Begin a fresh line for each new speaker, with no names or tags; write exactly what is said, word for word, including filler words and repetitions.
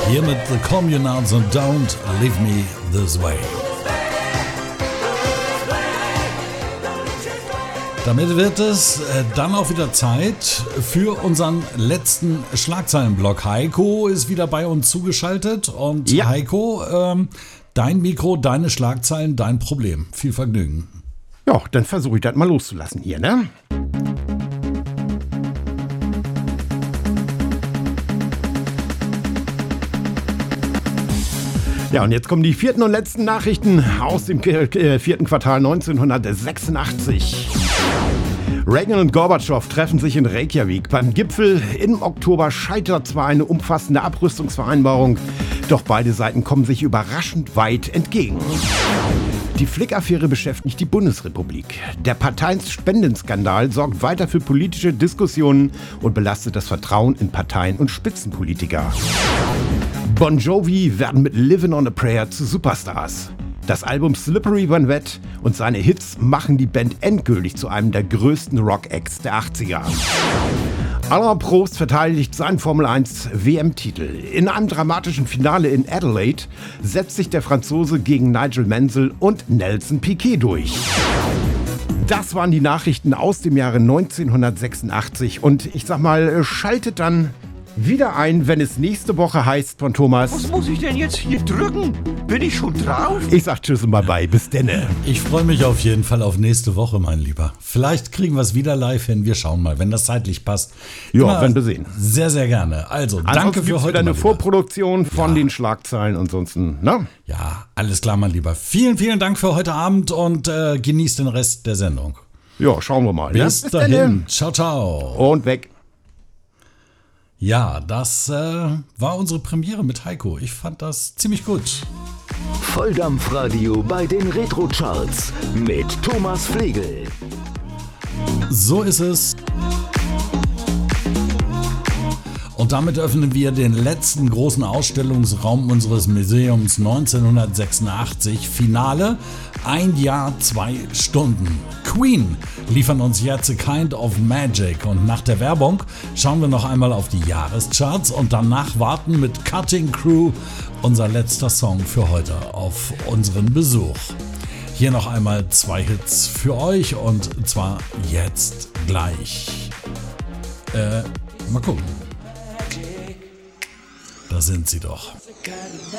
Hier mit The Communards und Don't Leave Me This Way. Damit wird es dann auch wieder Zeit für unseren letzten Schlagzeilenblock. Heiko ist wieder bei uns zugeschaltet und ja. Heiko, ähm, dein Mikro, deine Schlagzeilen, dein Problem. Viel Vergnügen.
Ja, dann versuche ich das mal loszulassen hier, ne? Ja, und jetzt kommen die vierten und letzten Nachrichten aus dem äh, vierten Quartal neunzehnhundertsechsundachtzig. Reagan und Gorbatschow treffen sich in Reykjavik. Beim Gipfel im Oktober scheitert zwar eine umfassende Abrüstungsvereinbarung, doch beide Seiten kommen sich überraschend weit entgegen. Die Flick-Affäre beschäftigt die Bundesrepublik. Der Parteienspendenskandal sorgt weiter für politische Diskussionen und belastet das Vertrauen in Parteien und Spitzenpolitiker. Bon Jovi werden mit Livin' on a Prayer zu Superstars. Das Album Slippery When Wet und seine Hits machen die Band endgültig zu einem der größten Rock-Acts der achtziger. Alain Prost verteidigt seinen Formel eins W M-Titel. In einem dramatischen Finale in Adelaide setzt sich der Franzose gegen Nigel Mansell und Nelson Piquet durch. Das waren die Nachrichten aus dem Jahre neunzehnhundertsechsundachtzig und ich sag mal, schaltet dann wieder ein, wenn es nächste Woche heißt von Thomas.
Was muss ich denn jetzt hier drücken? Bin ich schon drauf?
Ich sag tschüss und bye bye, bis denne.
Ich freue mich auf jeden Fall auf nächste Woche, mein Lieber. Vielleicht kriegen wir es wieder live hin, wir schauen mal, wenn das zeitlich passt.
Ja, werden wir sehen.
Sehr, sehr gerne. Also,
ansonsten
danke für heute.
Wieder eine Vorproduktion von ja. den Schlagzeilen und sonst, ne?
Ja, alles klar, mein Lieber. Vielen, vielen Dank für heute Abend und äh, genießt den Rest der Sendung.
Ja, schauen wir mal.
Bis,
ja? Bis
dahin.
Denne.
Ciao, ciao.
Und weg.
Ja, das äh, war unsere Premiere mit Heiko. Ich fand das ziemlich gut.
Volldampfradio bei den Retro-Charts mit Thomas Flegel.
So ist es. Und damit öffnen wir den letzten großen Ausstellungsraum unseres Museums neunzehnhundertsechsundachtzig. Finale, ein Jahr, zwei Stunden. Queen liefern uns jetzt A Kind of Magic. Und nach der Werbung schauen wir noch einmal auf die Jahrescharts und danach warten mit Cutting Crew unser letzter Song für heute auf unseren Besuch. Hier noch einmal zwei Hits für euch und zwar jetzt gleich. Äh, mal gucken. Da sind sie doch.